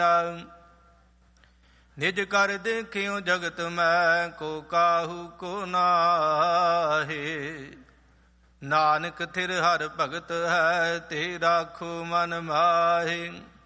ਨਿਜ ਕਰ ਦੇਖਿਓ ਜਗਤ ਮੈਂ, ਕੋ ਕਾਹੂ ਕੋ ਨਾਹੇ। ਨਾਨਕ ਥਿਰ ਹਰ ਭਗਤ ਹੈ, ਤੇ ਰਾਖੋ ਮਨ ਮਾਹੇ।